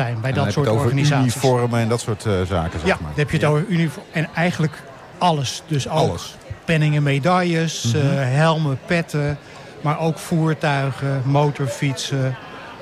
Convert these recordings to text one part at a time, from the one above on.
zijn bij dat soort organisaties. Uniformen en dat soort zaken, zeg maar. Ja, dan heb je het over uniform. En eigenlijk alles. Dus ook alles. penningen, medailles, helmen, petten. Maar ook voertuigen, motorfietsen.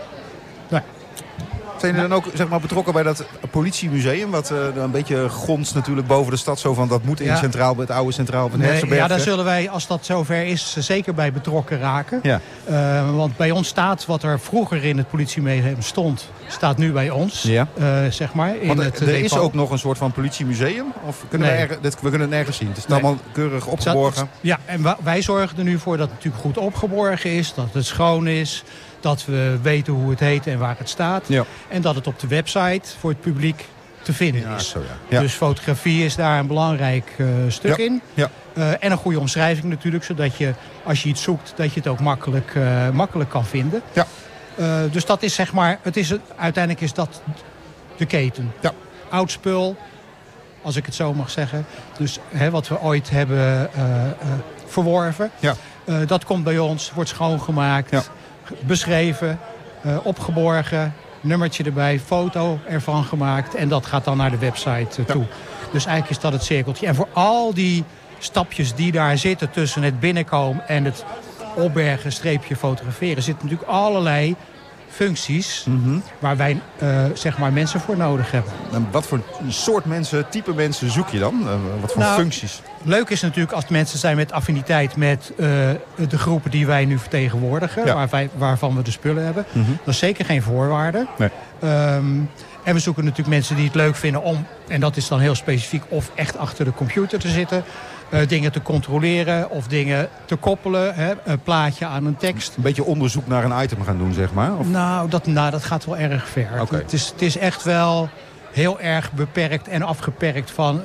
Zijn jullie dan ook zeg maar, betrokken bij dat politiemuseum? Wat een beetje gonst natuurlijk boven de stad. Zo van dat moet in het oude Centraal van Herzenberg. Ja, daar zullen wij, als dat zover is, zeker bij betrokken raken. Ja. Want bij ons staat wat er vroeger in het politiemuseum stond, staat nu bij ons. Ja. Zeg maar. Er is ook nog een soort van politiemuseum? Of kunnen we kunnen het nergens zien? Het is allemaal keurig opgeborgen? Ja, en wij zorgen er nu voor dat het natuurlijk goed opgeborgen is. Dat het schoon is. Dat we weten hoe het heet en waar het staat. Ja. En dat het op de website voor het publiek te vinden is. Zo, ja. Dus fotografie is daar een belangrijk stuk in. Ja. En een goede omschrijving natuurlijk. Zodat je, als je iets zoekt, dat je het ook makkelijk kan vinden. Ja. Dus dat is zeg maar, uiteindelijk is dat de keten. Ja. Oud spul, als ik het zo mag zeggen. Dus wat we ooit hebben verworven. Ja. Dat komt bij ons, wordt schoongemaakt. Ja. Beschreven, opgeborgen, nummertje erbij, foto ervan gemaakt. En dat gaat dan naar de website toe. Dus eigenlijk is dat het cirkeltje. En voor al die stapjes die daar zitten tussen het binnenkomen en het opbergen, streepje fotograferen, zitten natuurlijk allerlei functies waar wij zeg maar mensen voor nodig hebben. En wat voor soort mensen, type mensen zoek je dan? Wat voor functies? Leuk is natuurlijk als mensen zijn met affiniteit met de groepen die wij nu vertegenwoordigen. Waarvan we de spullen hebben. Dat is zeker geen voorwaarde. Nee. En we zoeken natuurlijk mensen die het leuk vinden om, en dat is dan heel specifiek, of echt achter de computer te zitten. Dingen te controleren of dingen te koppelen. Een plaatje aan een tekst. Een beetje onderzoek naar een item gaan doen, zeg maar? Of? Nou, dat gaat wel erg ver. Okay. Het is echt wel heel erg beperkt en afgeperkt van,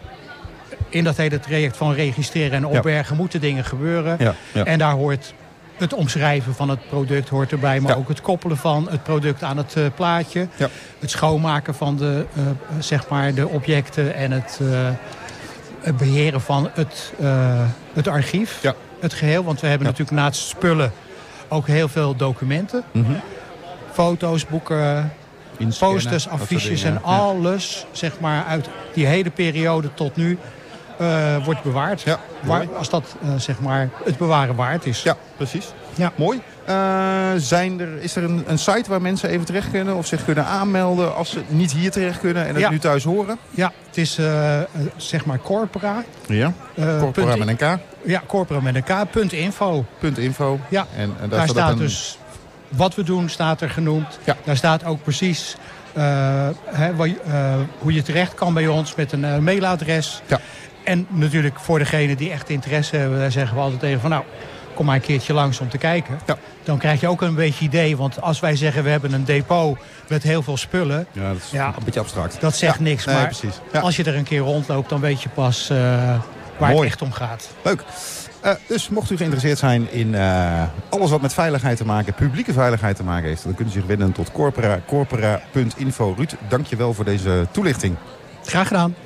in dat hele traject van registreren en opbergen moeten dingen gebeuren. Ja, ja. En daar hoort het omschrijven van het product hoort erbij. Maar ook het koppelen van het product aan het plaatje. Ja. Het schoonmaken van zeg maar de objecten en het beheren van het archief. Ja. Het geheel. Want we hebben natuurlijk naast spullen ook heel veel documenten. Foto's, boeken, posters, affiches en alles zeg maar uit die hele periode tot nu wordt bewaard. Ja, als dat zeg maar het bewaren waard is. Ja, precies. Ja. Mooi. Is er een site waar mensen even terecht kunnen of zich kunnen aanmelden als ze niet hier terecht kunnen en het nu thuis horen? Ja, het is zeg maar Corpora. Ja, Corpora met een K. Ja, Corpora met een K. .info. .info. Ja, en daar staat dus wat we doen, staat er genoemd. Ja. Daar staat ook precies hoe je terecht kan bij ons met een mailadres. Ja. En natuurlijk voor degene die echt interesse hebben, daar zeggen we altijd tegen van nou, kom maar een keertje langs om te kijken. Ja. Dan krijg je ook een beetje idee. Want als wij zeggen we hebben een depot met heel veel spullen. Ja, dat is een beetje abstract. Dat zegt niks. Nee, maar als je er een keer rondloopt, dan weet je pas waar het echt om gaat. Leuk. Dus mocht u geïnteresseerd zijn in alles wat met veiligheid te maken, publieke veiligheid te maken heeft, dan kunt u zich wenden tot corpora.info. Ruud, dank je wel voor deze toelichting. Graag gedaan.